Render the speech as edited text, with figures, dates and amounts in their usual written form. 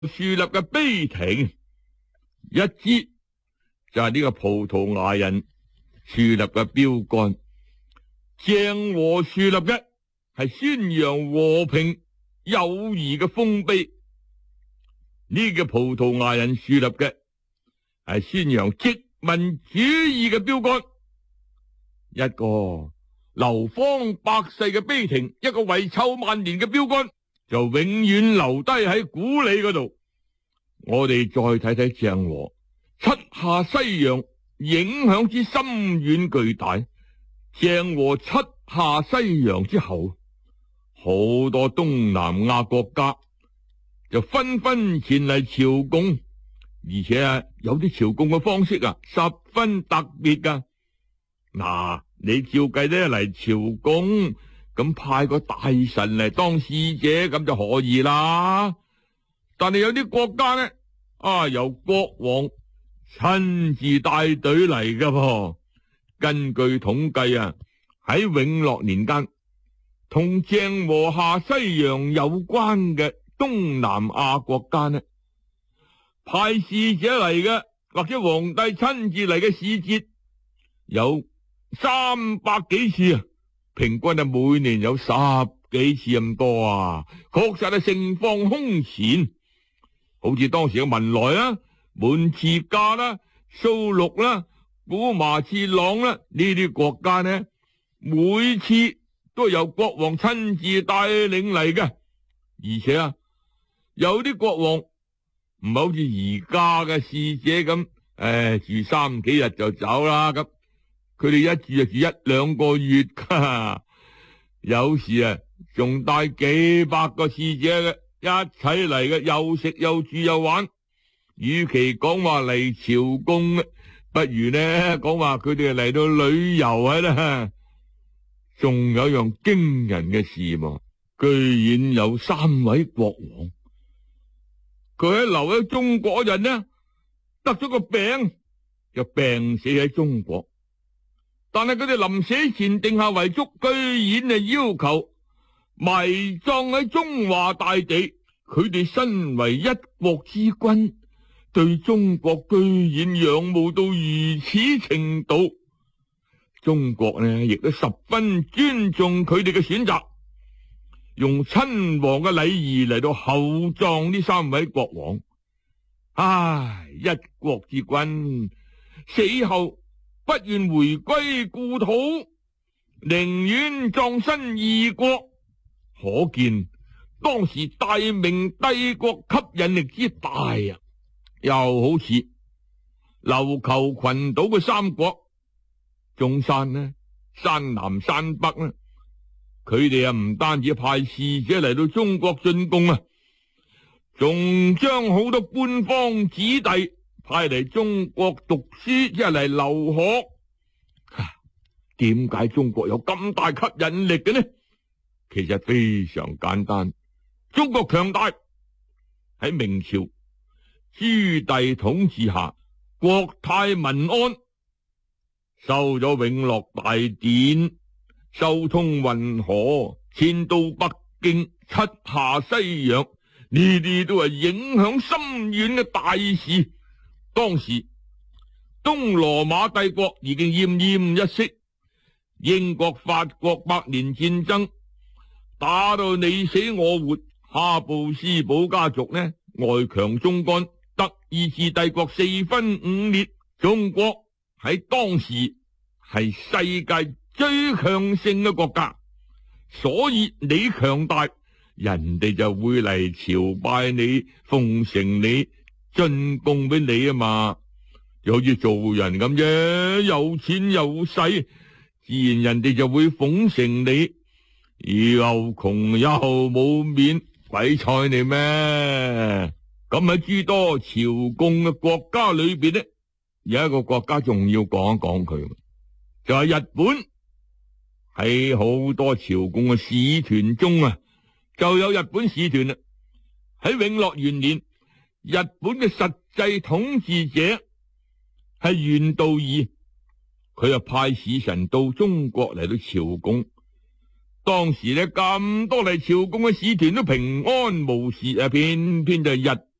樹立嘅碑亭，一支就係呢個葡萄牙人樹立嘅標杆。鄭和樹立嘅係宣揚和平友誼嘅豐碑，呢個葡萄牙人樹立嘅係宣揚殖民主義嘅標杆。一個流芳百世嘅碑亭，一個遺臭萬年嘅標杆，就永遠留低喺古里嗰度。我哋再睇睇鄭和七下西洋影響之深遠巨大。鄭和七下西洋之後，好多東南亞國家就紛紛前嚟朝貢，而且有啲朝貢嘅方式十分特別噶。嗱，你照計咧嚟朝貢，咁派個大臣嚟當使者咁就可以啦。但係有啲國家呢，由國王親自帶隊嚟噶噃。根據統計喺永樂年間，同鄭和下西洋有關嘅東南亞國家呢，派使者嚟嘅或者皇帝親自嚟嘅使節有300幾次平均每年有10幾次咁多確實係盛況空前。好似當時嘅文萊啦、滿次加啦、蘇祿啦、古麻次朗啦，呢啲國家呢，每次都由國王親自帶領嚟嘅，而且有啲國王唔係好似而家嘅使者咁，住3幾日就走啦咁，佢哋一住就住1、2個月噶，有時仲帶幾百個使者嘅一齊嚟嘅，又食又住又玩。與其講話嚟朝貢，不如呢講話佢哋嚟到旅遊啦。仲有樣驚人嘅事嘛，居然有3位國王，佢喺留喺中國嗰陣呢，得咗個病，就病死喺中國。但係佢哋臨死前定下遺囑，居然要求埋葬喺中華大地。佢哋身為一國之君，對中國居然仰慕到如此程度。中國呢亦都十分尊重佢哋嘅選擇，用親王嘅禮儀嚟到厚葬呢3位國王。一國之君死後不願回歸故土，寧願葬身異國，可見當時大明帝國吸引力之大又好似琉球群島嘅3國，中山呢、山南、山北呢，佢哋唔單止派使者嚟到中國進貢仲將好多官方子弟派嚟中國讀書，即係嚟留學。點解中國有咁大吸引力嘅呢？其實非常簡單，中國強大，喺明朝朱棣統治下，國泰民安，修咗永樂大典，修通運河，遷都北京，七下西洋，呢啲都係影響深遠嘅大事。當時東羅馬帝國已經奄奄一息，英國法國百年戰爭打到你死我活，哈布斯堡家族呢外強中乾，德意志帝國4分5裂，中國喺當時係世界最強盛嘅國家，所以你強大，人哋就會嚟朝拜你，奉承你，進貢俾你嘛。就好似做人咁啫，有錢有勢，自然人哋就會奉承你。又窮又冇面，鬼睬你咩？咁喺諸多朝貢嘅國家裏邊呢，有一個國家仲要講一講佢，就係日本。喺好多朝貢嘅使團中就有日本使團啦。喺永樂元年，日本嘅實際統治者係袁道義，佢就派使臣到中國嚟到朝貢。當時呢咁多嚟朝貢嘅使團都平安無事，偏偏就日